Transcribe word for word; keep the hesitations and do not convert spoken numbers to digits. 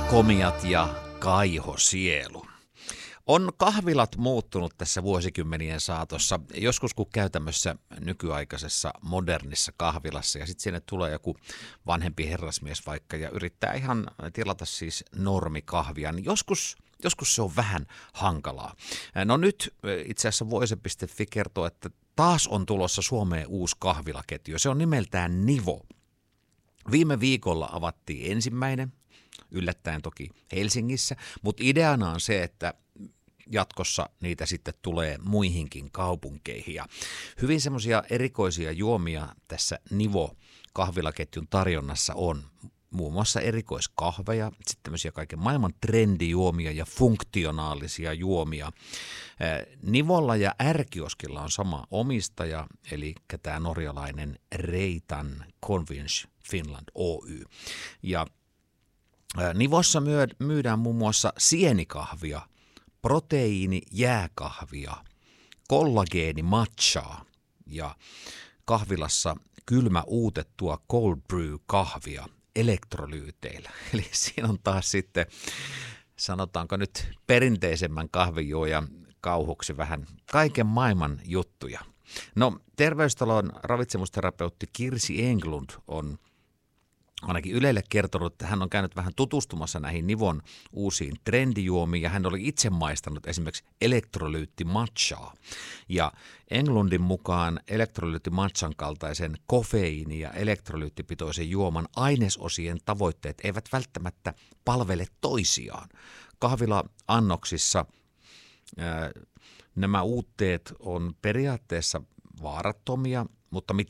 komiat ja kaihosielu. On kahvilat muuttunut tässä vuosikymmenien saatossa, joskus kun käy tämmöisessä nykyaikaisessa modernissa kahvilassa ja sitten sinne tulee joku vanhempi herrasmies vaikka ja yrittää ihan tilata siis normikahvia, niin joskus, joskus se on vähän hankalaa. No nyt itse asiassa voise piste fi kertoo, että taas on tulossa Suomeen uusi kahvilaketju, se on nimeltään Nivo. Viime viikolla avattiin ensimmäinen, yllättäen toki Helsingissä, mutta ideana on se, että jatkossa niitä sitten tulee muihinkin kaupunkeihin. Ja hyvin semmoisia erikoisia juomia tässä Nivo-kahvilaketjun tarjonnassa on. Muun muassa erikoiskahveja, sitten tämmöisiä kaiken maailman trendijuomia ja funktionaalisia juomia. Nivolla ja R-kioskilla on sama omistaja, eli tämä norjalainen Reitan Convenience Finland Oy. Ja Nivossa myydään muun muassa sienikahvia, proteiinijääkahvia, kollageenimatchaa ja kahvilassa kylmä uutettua cold brew kahvia elektrolyyteillä. Eli siinä on taas sitten, sanotaanko nyt perinteisemmän kahvijuojan kauhuksi vähän kaiken maailman juttuja. No, terveystalon ravitsemusterapeutti Kirsi Englund on ainakin Ylelle kertonut, että hän on käynyt vähän tutustumassa näihin Nivon uusiin trendijuomiin ja hän oli itse maistanut esimerkiksi elektrolyyttimatchaa. Ja Englundin mukaan elektrolyyttimatchan kaltaisen kofeiini- ja elektrolyyttipitoisen juoman ainesosien tavoitteet eivät välttämättä palvele toisiaan. Kahvila-annoksissa ää, nämä uutteet on periaatteessa vaarattomia, mutta